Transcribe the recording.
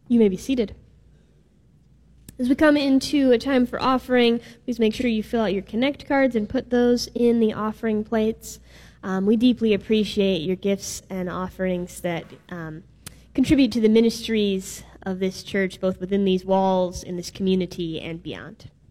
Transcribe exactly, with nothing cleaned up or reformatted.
You may be seated. As we come into a time for offering, please make sure you fill out your Connect cards and put those in the offering plates. Um, we deeply appreciate your gifts and offerings that um, contribute to the ministries of this church, both within these walls, in this community, and beyond.